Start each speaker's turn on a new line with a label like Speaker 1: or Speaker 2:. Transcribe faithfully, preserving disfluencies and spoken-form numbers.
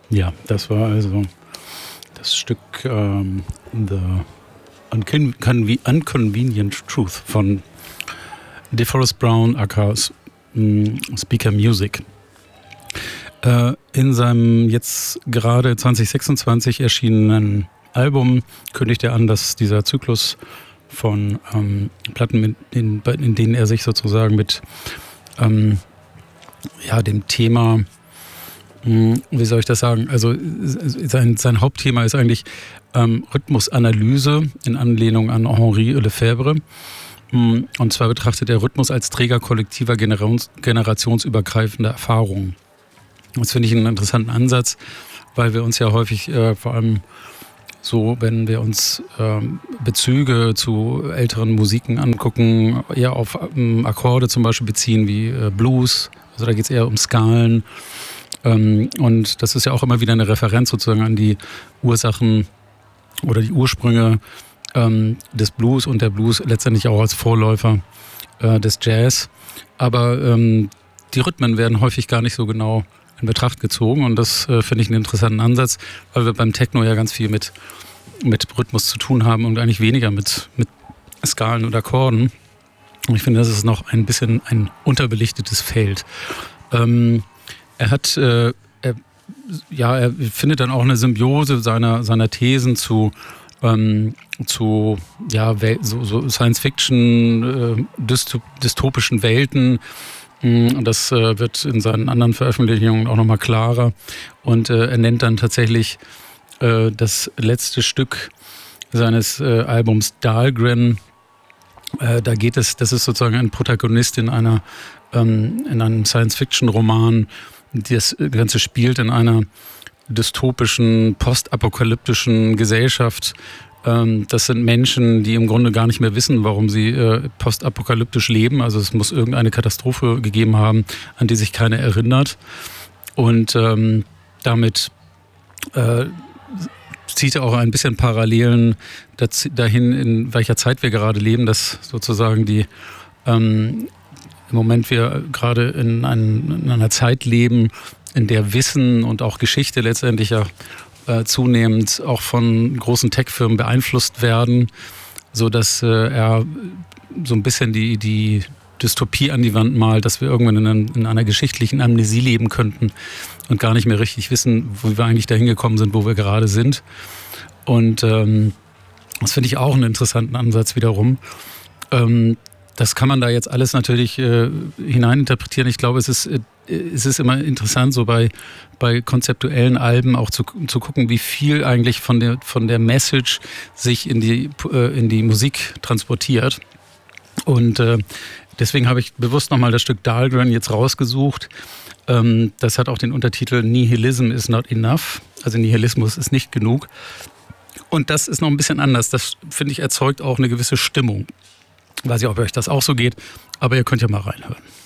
Speaker 1: Ja, das war also das Stück ähm, The Uncon- Unconvenient Truth von DeForest Brown, aka Speaker Music. Äh, in seinem jetzt gerade zwanzig sechsundzwanzig erschienenen Album kündigt er an, dass dieser Zyklus von ähm, Platten, in, in denen er sich sozusagen mit ähm, ja, dem Thema, wie soll ich das sagen, also sein, sein Hauptthema ist eigentlich ähm, Rhythmusanalyse in Anlehnung an Henri Lefebvre. Und zwar betrachtet er Rhythmus als Träger kollektiver Generations, generationsübergreifender Erfahrungen. Das finde ich einen interessanten Ansatz, weil wir uns ja häufig äh, vor allem so, wenn wir uns ähm, Bezüge zu älteren Musiken angucken, eher auf ähm, Akkorde zum Beispiel beziehen wie äh, Blues. Also da geht es eher um Skalen. Ähm, und das ist ja auch immer wieder eine Referenz sozusagen an die Ursachen oder die Ursprünge ähm, des Blues und der Blues letztendlich auch als Vorläufer äh, des Jazz. Aber ähm, die Rhythmen werden häufig gar nicht so genau in Betracht gezogen und das äh, finde ich einen interessanten Ansatz, weil wir beim Techno ja ganz viel mit, mit Rhythmus zu tun haben und eigentlich weniger mit, mit Skalen und Akkorden. Und ich finde, das ist noch ein bisschen ein unterbelichtetes Feld. Ähm, er hat, äh, er, ja, er findet dann auch eine Symbiose seiner, seiner Thesen zu, ähm, zu ja, so, so Science-Fiction, äh, dystop- dystopischen Welten. Und das äh, wird in seinen anderen Veröffentlichungen auch nochmal klarer. Und äh, er nennt dann tatsächlich äh, das letzte Stück seines äh, Albums Dahlgren. Äh, da geht es, das ist sozusagen ein Protagonist in einer ähm, in einem Science-Fiction-Roman. Das Ganze spielt in einer dystopischen, postapokalyptischen Gesellschaft. Ähm, das sind Menschen, die im Grunde gar nicht mehr wissen, warum sie äh, postapokalyptisch leben. Also es muss irgendeine Katastrophe gegeben haben, an die sich keiner erinnert. Und ähm, damit äh, zieht er auch ein bisschen Parallelen dahin, in welcher Zeit wir gerade leben, dass sozusagen die ähm, im Moment wir gerade in, ein, in einer Zeit leben, in der Wissen und auch Geschichte letztendlich ja äh, zunehmend auch von großen Tech-Firmen beeinflusst werden, sodass äh, er so ein bisschen die, die Dystopie an die Wand malt, dass wir irgendwann in, einem, in einer geschichtlichen Amnesie leben könnten und gar nicht mehr richtig wissen, wo wir eigentlich dahin gekommen sind, wo wir gerade sind. Und ähm, das finde ich auch einen interessanten Ansatz wiederum. Ähm, Das kann man da jetzt alles natürlich äh, hineininterpretieren. Ich glaube, es ist, äh, es ist immer interessant, so bei, bei konzeptuellen Alben auch zu, zu gucken, wie viel eigentlich von der, von der Message sich in die, äh, in die Musik transportiert. Und äh, deswegen habe ich bewusst nochmal das Stück Dahlgren jetzt rausgesucht. Ähm, das hat auch den Untertitel Nihilism is not enough. Also Nihilismus ist nicht genug. Und das ist noch ein bisschen anders. Das, finde ich, erzeugt auch eine gewisse Stimmung. Weiß ich, ob euch das auch so geht, aber ihr könnt ja mal reinhören.